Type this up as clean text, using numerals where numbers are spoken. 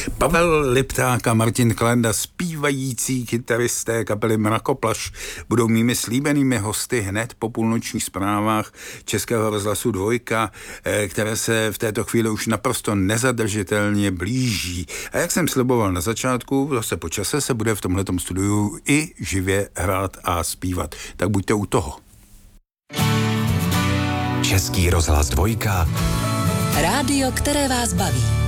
Pavel Lipták a Martin Klanda, zpívající kytaristé kapely Mrakoplaš, budou mými slíbenými hosty hned po půlnočních zprávách Českého rozhlasu Dvojka, které se v této chvíli už naprosto nezadržitelně blíží. A jak jsem sliboval na začátku, zase po čase se bude v tomhletom studiu i živě hrát a zpívat. Tak buďte u toho. Český rozhlas Dvojka. Rádio, které vás baví.